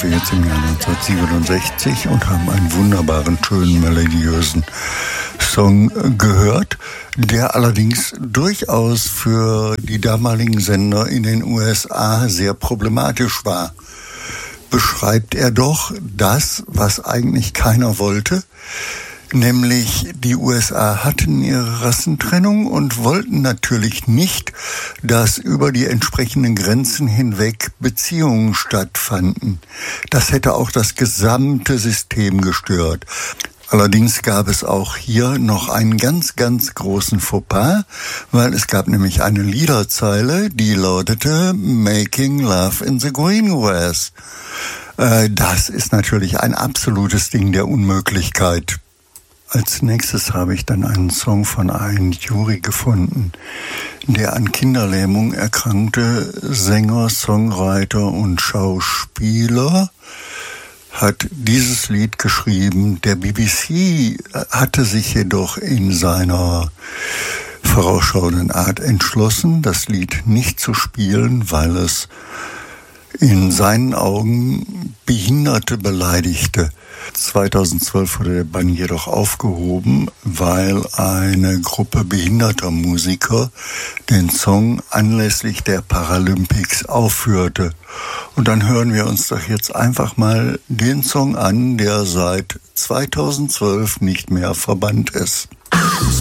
Jetzt im Jahr 1967 und haben einen wunderbaren, schönen, melodiösen Song gehört, der allerdings durchaus für die damaligen Sender in den USA sehr problematisch war. Beschreibt er doch das, was eigentlich keiner wollte, nämlich die USA hatten ihre Rassentrennung und wollten natürlich nicht, dass über die entsprechenden Grenzen hinweg Beziehungen stattfanden. Das hätte auch das gesamte System gestört. Allerdings gab es auch hier noch einen ganz, ganz großen Fauxpas, weil es gab nämlich eine Liederzeile, die lautete Making Love in the Green Grass. Das ist natürlich ein absolutes Ding der Unmöglichkeit. Als nächstes habe ich dann einen Song von einem Jury gefunden, der an Kinderlähmung erkrankte Sänger, Songwriter und Schauspieler hat dieses Lied geschrieben. Der BBC hatte sich jedoch in seiner vorausschauenden Art entschlossen, das Lied nicht zu spielen, weil es in seinen Augen Behinderte beleidigte. 2012 wurde der Bann jedoch aufgehoben, weil eine Gruppe behinderter Musiker den Song anlässlich der Paralympics aufführte. Und dann hören wir uns doch jetzt einfach mal den Song an, der seit 2012 nicht mehr verbannt ist.